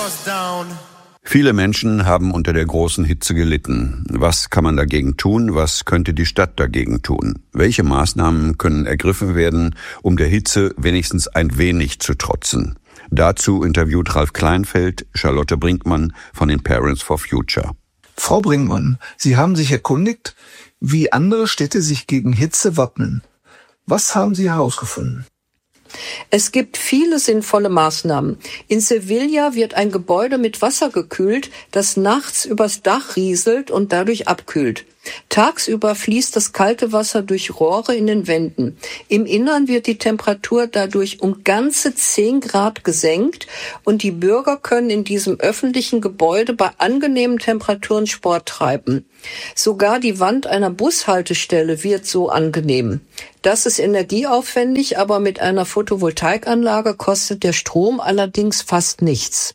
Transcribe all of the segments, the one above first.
Viele Menschen haben unter der großen Hitze gelitten. Was kann man dagegen tun? Was könnte die Stadt dagegen tun? Welche Maßnahmen können ergriffen werden, um der Hitze wenigstens ein wenig zu trotzen? Dazu interviewt Ralf Kleinfeld Charlotte Brinkmann von den Parents for Future. Frau Brinkmann, Sie haben sich erkundigt, wie andere Städte sich gegen Hitze wappnen. Was haben Sie herausgefunden? Es gibt viele sinnvolle Maßnahmen. In Sevilla wird ein Gebäude mit Wasser gekühlt, das nachts übers Dach rieselt und dadurch abkühlt. Tagsüber fließt das kalte Wasser durch Rohre in den Wänden. Im Innern wird die Temperatur dadurch um ganze 10 Grad gesenkt und die Bürger können in diesem öffentlichen Gebäude bei angenehmen Temperaturen Sport treiben. Sogar die Wand einer Bushaltestelle wird so angenehm. Das ist energieaufwendig, aber mit einer Photovoltaikanlage kostet der Strom allerdings fast nichts.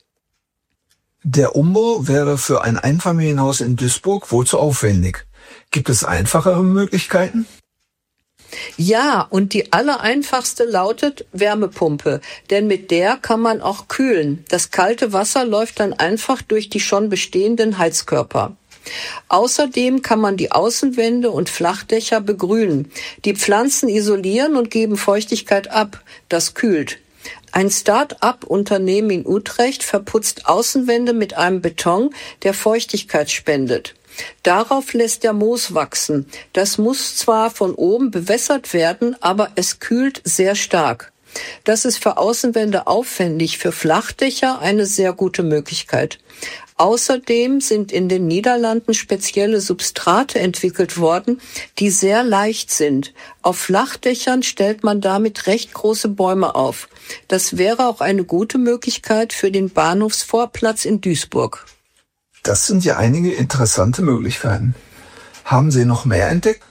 Der Umbau wäre für ein Einfamilienhaus in Duisburg wohl zu aufwendig. Gibt es einfachere Möglichkeiten? Ja, und die allereinfachste lautet Wärmepumpe, denn mit der kann man auch kühlen. Das kalte Wasser läuft dann einfach durch die schon bestehenden Heizkörper. Außerdem kann man die Außenwände und Flachdächer begrünen. Die Pflanzen isolieren und geben Feuchtigkeit ab. Das kühlt. Ein Start-up-Unternehmen in Utrecht verputzt Außenwände mit einem Beton, der Feuchtigkeit spendet. Darauf lässt der Moos wachsen. Das muss zwar von oben bewässert werden, aber es kühlt sehr stark. Das ist für Außenwände aufwendig, für Flachdächer eine sehr gute Möglichkeit. Außerdem sind in den Niederlanden spezielle Substrate entwickelt worden, die sehr leicht sind. Auf Flachdächern stellt man damit recht große Bäume auf. Das wäre auch eine gute Möglichkeit für den Bahnhofsvorplatz in Duisburg. Das sind ja einige interessante Möglichkeiten. Haben Sie noch mehr entdeckt?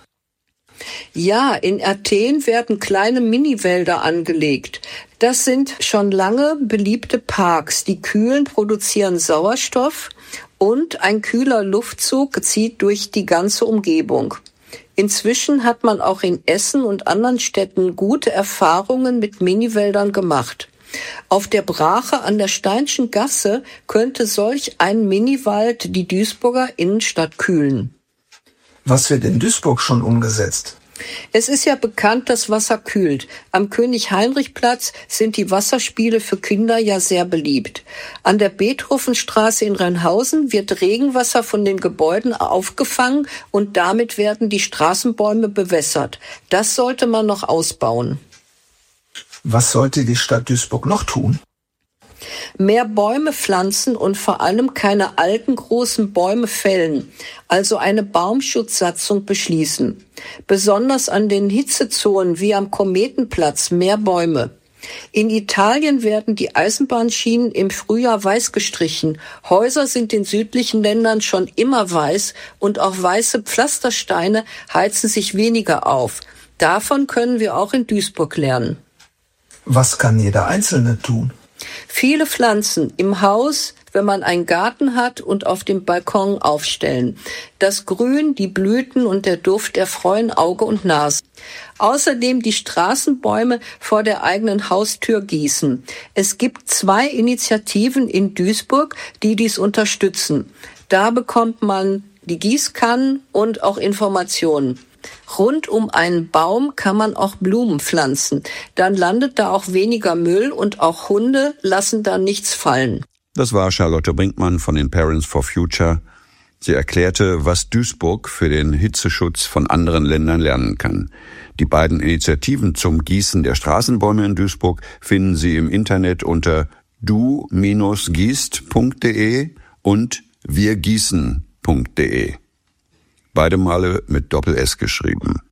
Ja, in Athen werden kleine Miniwälder angelegt. Das sind schon lange beliebte Parks, die kühlen, produzieren Sauerstoff und ein kühler Luftzug zieht durch die ganze Umgebung. Inzwischen hat man auch in Essen und anderen Städten gute Erfahrungen mit Miniwäldern gemacht. Auf der Brache an der Steinschen Gasse könnte solch ein Miniwald die Duisburger Innenstadt kühlen. Was wird in Duisburg schon umgesetzt? Es ist ja bekannt, dass Wasser kühlt. Am König-Heinrich-Platz sind die Wasserspiele für Kinder ja sehr beliebt. An der Beethovenstraße in Rheinhausen wird Regenwasser von den Gebäuden aufgefangen und damit werden die Straßenbäume bewässert. Das sollte man noch ausbauen. Was sollte die Stadt Duisburg noch tun? Mehr Bäume pflanzen und vor allem keine alten großen Bäume fällen, also eine Baumschutzsatzung beschließen. Besonders an den Hitzezonen wie am Kometenplatz mehr Bäume. In Italien werden die Eisenbahnschienen im Frühjahr weiß gestrichen. Häuser sind in südlichen Ländern schon immer weiß und auch weiße Pflastersteine heizen sich weniger auf. Davon können wir auch in Duisburg lernen. Was kann jeder Einzelne tun? Viele Pflanzen im Haus, wenn man einen Garten hat und auf dem Balkon aufstellen. Das Grün, die Blüten und der Duft erfreuen Auge und Nase. Außerdem die Straßenbäume vor der eigenen Haustür gießen. Es gibt 2 Initiativen in Duisburg, die dies unterstützen. Da bekommt man die Gießkannen und auch Informationen. Rund um einen Baum kann man auch Blumen pflanzen. Dann landet da auch weniger Müll und auch Hunde lassen da nichts fallen. Das war Charlotte Brinkmann von den Parents for Future. Sie erklärte, was Duisburg für den Hitzeschutz von anderen Ländern lernen kann. Die beiden Initiativen zum Gießen der Straßenbäume in Duisburg finden Sie im Internet unter du-gießt.de und wirgießen.de. Beide Male mit Doppel-S geschrieben.